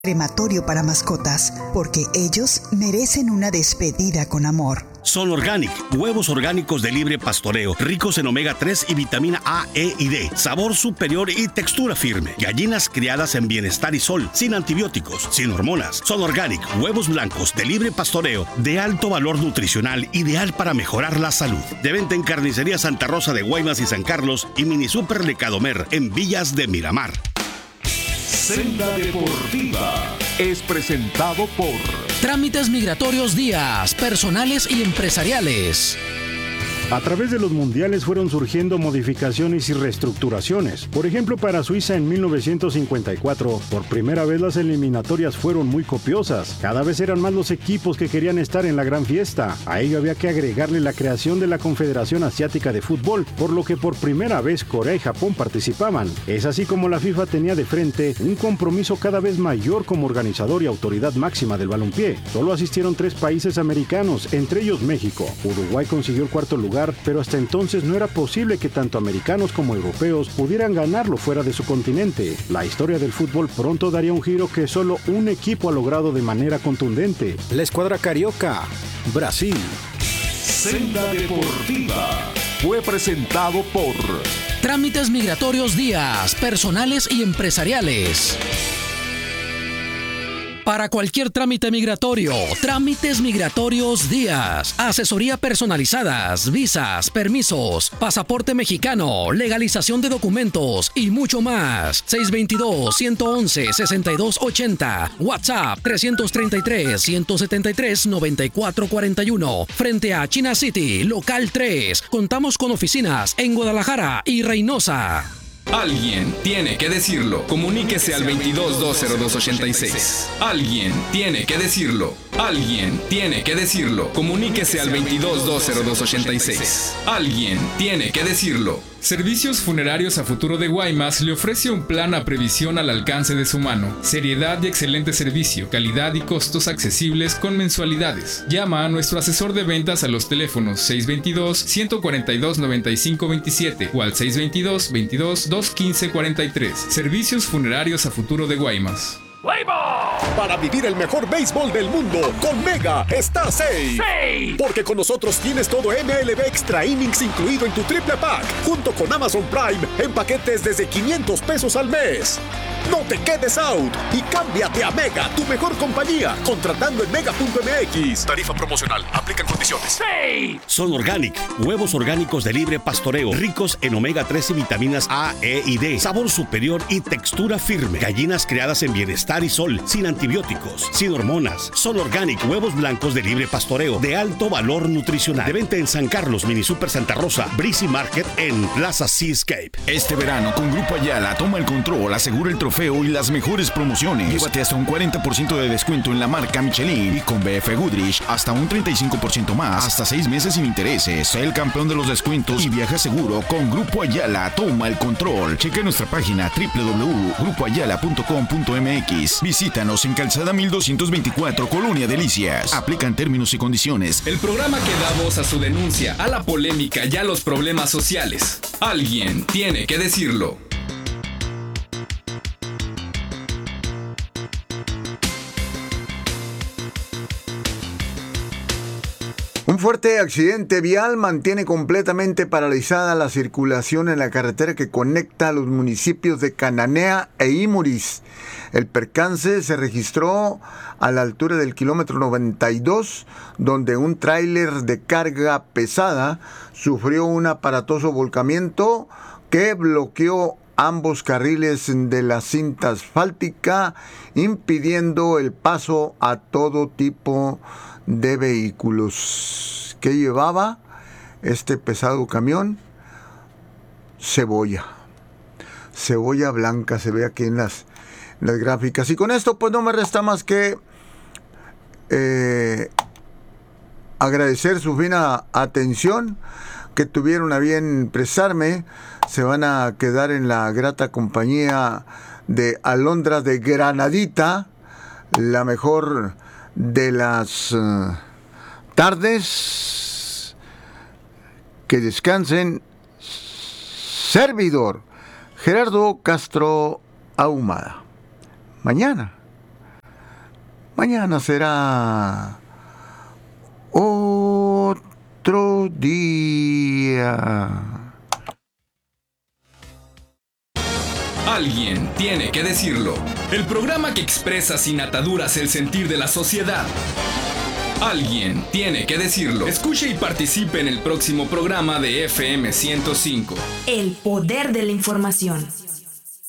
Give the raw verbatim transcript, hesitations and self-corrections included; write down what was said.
Crematorio para mascotas, porque ellos merecen una despedida con amor. Sol Organic, huevos orgánicos de libre pastoreo, ricos en omega tres y vitamina A, E y D, sabor superior y textura firme. Gallinas criadas en bienestar y sol, sin antibióticos, sin hormonas. Sol Organic, huevos blancos de libre pastoreo, de alto valor nutricional, ideal para mejorar la salud. De venta en Carnicería Santa Rosa de Guaymas y San Carlos y Mini Super Lecadomer en Villas de Miramar. Senda Deportiva es presentado por Trámites Migratorios Díaz, personales y empresariales. A través de los mundiales fueron surgiendo modificaciones y reestructuraciones. Por ejemplo, para Suiza en mil novecientos cincuenta y cuatro, por primera vez las eliminatorias fueron muy copiosas. Cada vez eran más los equipos que querían estar en la gran fiesta. A ello había que agregarle la creación de la Confederación Asiática de Fútbol, por lo que por primera vez Corea y Japón participaban. Es así como la FIFA tenía de frente un compromiso cada vez mayor como organizador y autoridad máxima del balompié. Solo asistieron tres países americanos, entre ellos México. Uruguay consiguió el cuarto lugar, pero hasta entonces no era posible que tanto americanos como europeos pudieran ganarlo fuera de su continente. La historia del fútbol pronto daría un giro que solo un equipo ha logrado de manera contundente: la escuadra carioca, Brasil. Senda Deportiva fue presentado por Trámites Migratorios Díaz, personales y empresariales. Para cualquier trámite migratorio, Trámites Migratorios Díaz. Asesoría personalizadas, visas, permisos, pasaporte mexicano, legalización de documentos y mucho más. seis dos dos, uno uno uno, seis dos ocho cero. WhatsApp tres tres tres, uno siete tres, nueve cuatro cuatro uno. Frente a China City, local tres. Contamos con oficinas en Guadalajara y Reynosa. Alguien tiene que decirlo. Comuníquese al veintidós dos cero dos ochenta y seis. Alguien tiene que decirlo. Alguien tiene que decirlo. Comuníquese al veintidós dos cero dos ochenta y seis. Alguien tiene que decirlo. Servicios Funerarios a Futuro de Guaymas le ofrece un plan a previsión al alcance de su mano. Seriedad y excelente servicio, calidad y costos accesibles con mensualidades. Llama a nuestro asesor de ventas a los teléfonos seis dos dos, uno cuatro dos, nueve cinco dos siete o al seis dos dos, veintidós, dos quince cuarenta y tres. Servicios Funerarios a Futuro de Guaymas. Para vivir el mejor béisbol del mundo, con Mega está seis. Porque con nosotros tienes todo M L B Extra Innings incluido en tu triple pack, junto con Amazon Prime en paquetes desde quinientos pesos al mes. No te quedes out y cámbiate a Mega, tu mejor compañía, contratando en mega punto m x. Tarifa promocional, aplican condiciones. Son Organic, huevos orgánicos de libre pastoreo, ricos en omega tres y vitaminas A, E y D, sabor superior y textura firme. Gallinas criadas en bienestar y sol, sin antibióticos, sin hormonas. Son Organic, huevos blancos de libre pastoreo, de alto valor nutricional. De venta en San Carlos, Mini Super Santa Rosa, Breezy Market en Plaza Seascape. Este verano con Grupo Ayala toma el control, asegura el trofeo y las mejores promociones. Llévate hasta un cuarenta por ciento de descuento en la marca Michelin y con B F Goodrich hasta un treinta y cinco por ciento más, hasta seis meses sin intereses. Sé el campeón de los descuentos y viaja seguro con Grupo Ayala. Toma el control. Checa nuestra página doble u doble u doble u punto grupo ayala punto com punto m x. Visítanos en Calzada mil doscientos veinticuatro, Colonia Delicias. Aplican términos y condiciones. El programa que da voz a su denuncia, a la polémica y a los problemas sociales. Alguien tiene que decirlo. Un fuerte accidente vial mantiene completamente paralizada la circulación en la carretera que conecta a los municipios de Cananea e Imuris. El percance se registró a la altura del kilómetro noventa y dos, donde un tráiler de carga pesada sufrió un aparatoso volcamiento que bloqueó ambos carriles de la cinta asfáltica, impidiendo el paso a todo tipo de vehículos. ¿Qué llevaba este pesado camión? Cebolla. Cebolla blanca, se ve aquí en las, en las gráficas. Y con esto pues no me resta más que eh, agradecer su fina atención, que tuvieron a bien prestarme. Se van a quedar en la grata compañía de Alondra de Granadita, la mejor de las uh, tardes. Que descansen. Servidor Gerardo Castro Ahumada. Mañana Mañana será otro día. Alguien tiene que decirlo. El programa que expresa sin ataduras el sentir de la sociedad. Alguien tiene que decirlo. Escuche y participe en el próximo programa de F M ciento cinco. El poder de la información.